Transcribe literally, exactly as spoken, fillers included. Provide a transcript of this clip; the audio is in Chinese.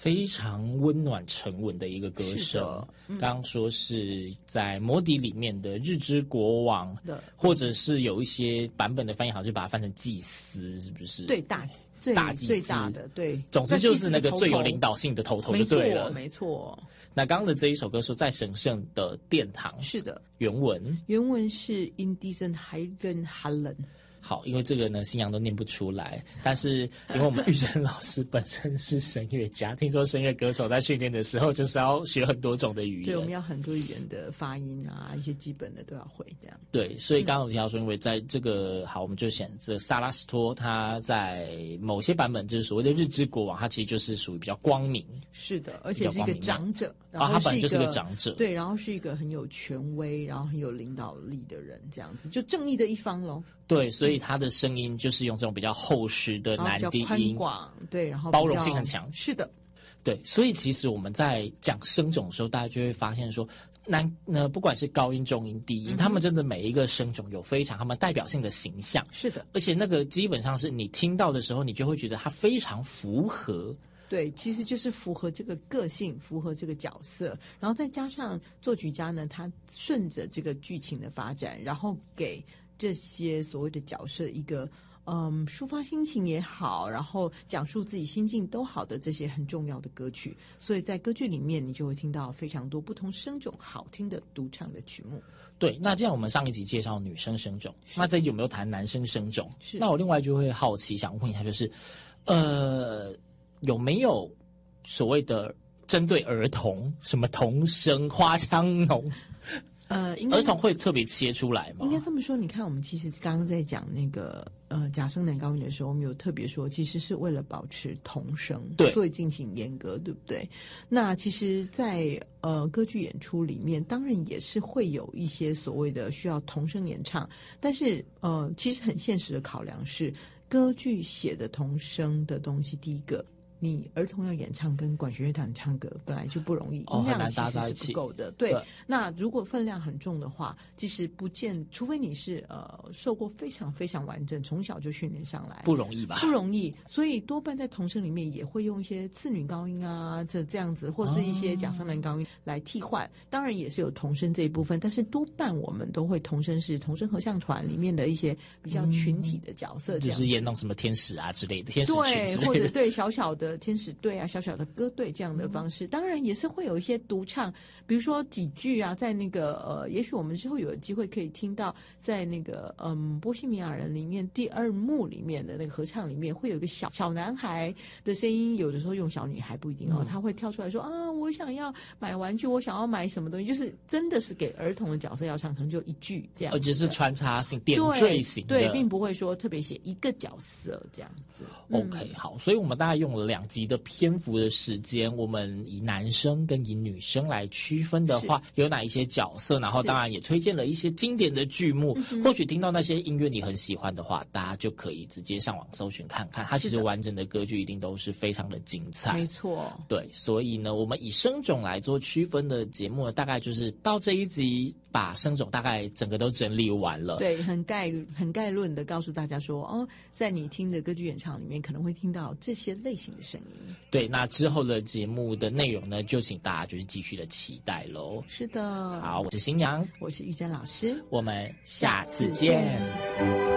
非常温暖沉稳的一个歌声。嗯、刚刚说是在魔笛里面的日之国王，或者是有一些版本的翻译好像就把它翻成祭司，是不是？ 对，大最大祭司， 最大的对。 总之就是那个最有领导性的头头就对了， 没错，没错。 那刚刚的这一首歌说在神圣的殿堂， 是的， 原文原文是 In diesen heiligen Hallen。 好，因为这个呢，新阳都念不出来，但是因为我们玉珍老师本身是声乐家，听说声乐歌手在训练的时候就是要学很多种的语言， 对，我们要很多语言的发音啊，一些基本的都要会这样。 对，所以刚刚有提到说，因为在这个好，我们就选这萨拉斯托，他在某些版本就是所谓的日之国王，他其实就是属于比较光明， 是的，而且是一个长者，然后啊，他本来就是个长者， 对，然后是一个很有权威，然后很有领导力的人，这样子就正义的一方咯。 对，所以他的声音就是用这种比较厚实的男低音， 宽广，对，然后包容性很强。 是的， 对，所以其实我们在讲声种的时候，大家就会发现说，男呢不管是高音、中音、低音，嗯、他们真的每一个声种有非常他们代表性的形象。 是的， 而且那个基本上是你听到的时候，你就会觉得它非常符合。 对，其实就是符合这个个性，符合这个角色，然后再加上作曲家呢，他顺着这个剧情的发展，然后给这些所谓的角色一个嗯抒发心情也好，然后讲述自己心境都好的这些很重要的歌曲，所以在歌剧里面你就会听到非常多不同声种好听的独唱的曲目。 对，那这样我们上一集介绍女生声种，那这一集有没有谈男生声种？ 是。 那我另外就会好奇想问一下，就是呃有没有所谓的针对儿童什么童声花腔浓？呃，儿童会特别切出来吗？ 应该这么说，你看，我们其实刚刚在讲那个呃假声男高音的时候，我们有特别说，其实是为了保持童声， 对， 所以进行阉割，对不对？那其实在，在呃歌剧演出里面，当然也是会有一些所谓的需要童声演唱，但是呃，其实很现实的考量是，歌剧写的童声的东西，第一个。你儿童要演唱跟管弦乐团唱歌本来就不容易，音量其实是不够的。对，那如果分量很重的话，其实不见，除非你是呃受过非常非常完整，从小就训练上来， 不容易吧？ 不容易。所以多半在童声里面也会用一些次女高音啊，这这样子，或是一些假声男高音来替换。当然也是有童声这一部分，但是多半我们都会童声是童声合唱团里面的一些比较群体的角色，这样子、嗯、 就是演那种什么天使啊之类的，天使群之类的， 对，或者对小小的。天使队啊，小小的歌队这样的方式，当然也是会有一些独唱，比如说几句啊，在那个呃，也许我们之后有机会可以听到，在那个嗯《波西米亚人》里面第二幕里面的那个合唱里面，会有一个小小男孩的声音，有的时候用小女孩不一定哦，嗯、他会跳出来说啊，我想要买玩具，我想要买什么东西，就是真的是给儿童的角色要唱，可能就一句这样， 而且是穿插性、点缀型的， 对，并不会说特别写一个角色这样子。 OK，、嗯、好，所以我们大概用了两集的篇幅的时间，我们以男生跟以女生来区分的话，有哪一些角色？然后当然也推荐了一些经典的剧目。或许听到那些音乐你很喜欢的话，大家就可以直接上网搜寻看看，它其实完整的歌剧一定都是非常的精彩。 没错， 对，所以呢，我们以声种来做区分的节目，大概就是到这一集把声种大概整个都整理完了。 对，很概很概论的告诉大家说，哦，在你听的歌剧演唱里面，可能会听到这些类型的声音。 对，那之后的节目的内容呢，就请大家就是继续的期待咯。 是的， 好，我是新阳， 我是玉珍老师， 我们下次见。